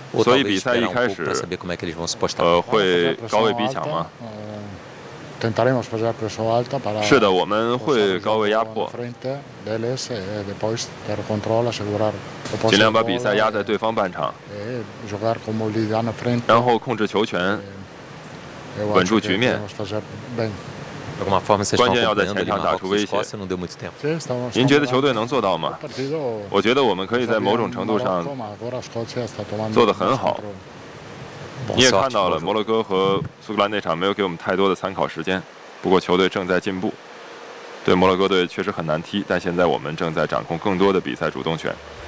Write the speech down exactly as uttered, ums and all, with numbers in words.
所以比赛一开始，呃，会高位逼抢吗？是的，我们会高位压迫，尽量把比赛压在对方半场，然后控制球权，稳住局面。关键要在前场打出威胁。您觉得球队能做到吗？我觉得我们可以在某种程度上做得很好。你也看到了，摩洛哥和苏格兰那场没有给我们太多的参考时间。不过球队正在进步。对摩洛哥队确实很难踢，但现在我们正在掌控更多的比赛主动权。